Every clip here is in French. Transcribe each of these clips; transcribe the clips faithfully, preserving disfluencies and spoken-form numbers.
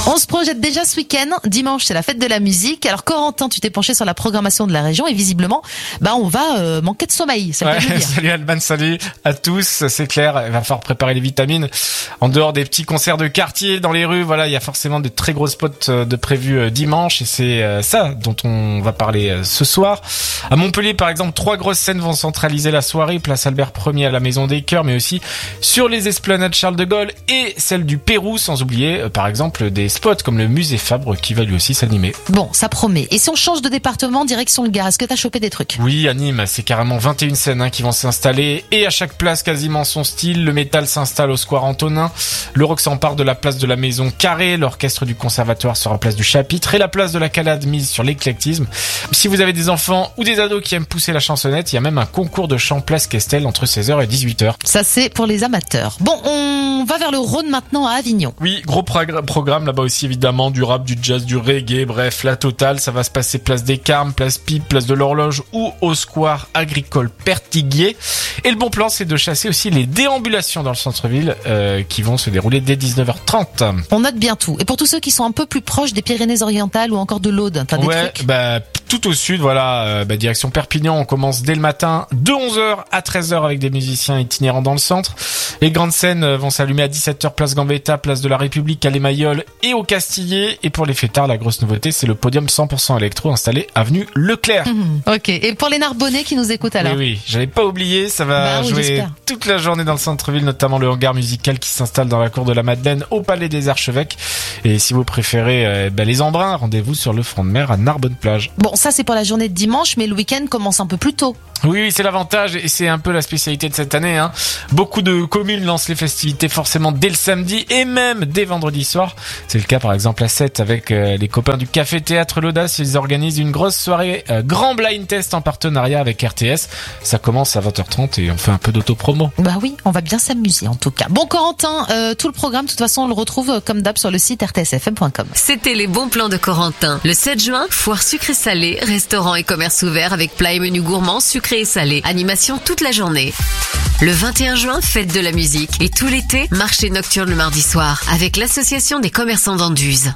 On se projette déjà ce week-end. Dimanche, c'est la fête de la musique. Alors, Corentin, tu t'es penché sur la programmation de la région et visiblement, bah, on va euh, manquer de sommeil. Ça ouais, peut le dire. Salut Alban, salut à tous. C'est clair, il va falloir préparer les vitamines. En dehors des petits concerts de quartier dans les rues, voilà, il y a forcément de très gros spots de prévus dimanche et c'est ça dont on va parler ce soir. À Montpellier, par exemple, trois grosses scènes vont centraliser la soirée. Place Albert Ier à la Maison des Chœurs, mais aussi sur les esplanades Charles de Gaulle et celle du Pérou, sans oublier, par exemple, des spots comme le musée Fabre qui va lui aussi s'animer. Bon, ça promet. Et si on change de département, direction le Gard, est-ce que t'as chopé des trucs? Oui, à Nîmes, c'est carrément vingt et une scènes hein, qui vont s'installer et à chaque place quasiment son style. Le métal s'installe au square Antonin, le rock s'empare de la place de la Maison Carrée, l'orchestre du conservatoire sera place du Chapitre et la place de la Calade mise sur l'éclectisme. Si vous avez des enfants ou des ados qui aiment pousser la chansonnette, il y a même un concours de chant place Questel entre seize heures et dix-huit heures. Ça, c'est pour les amateurs. Bon, on va vers le Rhône maintenant à Avignon. Oui, gros progr- programme là-bas aussi évidemment, du rap, du jazz, du reggae, bref, la totale. Ça va se passer place des Carmes, place Pipe, place de l'Horloge ou au square agricole Pertiguier. Et le bon plan, c'est de chasser aussi les déambulations dans le centre-ville euh, qui vont se dérouler dès dix-neuf heures trente. On note bien tout. Et pour tous ceux qui sont un peu plus proches des Pyrénées-Orientales ou encore de l'Aude, t'as des ouais, trucs? bah tout au sud, voilà, euh, bah, direction Perpignan, on commence dès le matin de onze heures à treize heures avec des musiciens itinérants dans le centre. Les grandes scènes vont s'allumer à dix-sept heures place Gambetta, place de la République, à l'Émailleul et au Castillet. Et pour les fêtards, la grosse nouveauté, c'est le podium cent pour cent électro installé avenue Leclerc. Mmh, ok. Et pour les Narbonnais qui nous écoutent alors? Oui, oui, j'avais pas oublié, ça va bah, oui, jouer j'espère. toute la journée dans le centre-ville, notamment le hangar musical qui s'installe dans la cour de la Madeleine au Palais des Archevêques. Et si vous préférez euh, bah, les embruns, rendez-vous sur le front de mer à Narbonne-Plage. Bon, ça c'est pour la journée de dimanche, mais le week-end commence un peu plus tôt. Oui, c'est l'avantage et c'est un peu la spécialité de cette année. Hein. Beaucoup de communes lancent les festivités forcément dès le samedi et même dès vendredi soir. C'est le cas par exemple à Sète avec euh, les copains du Café Théâtre L'Audace. Ils organisent une grosse soirée euh, grand blind test en partenariat avec R T S. Ça commence à vingt heures trente et on fait un peu d'auto-promo. Bah oui, on va bien s'amuser en tout cas. Bon Corentin, euh, tout le programme, de toute façon on le retrouve euh, comme d'hab sur le site r t s f m point com. C'était les bons plans de Corentin. Le sept juin, foire sucré-salé, restaurant et commerce ouvert avec plats et menus gourmands sucrés et salé. Animation toute la journée. Le vingt et un juin, fête de la musique. Et tout l'été, marché nocturne le mardi soir. Avec l'association des commerçants d'Anduze.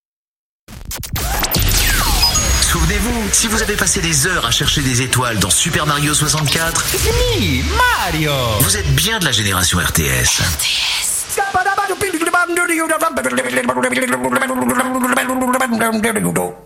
Souvenez-vous, si vous avez passé des heures à chercher des étoiles dans Super Mario soixante-quatre, Oui, Mario. vous êtes bien de la génération R T S. R T S. R T S.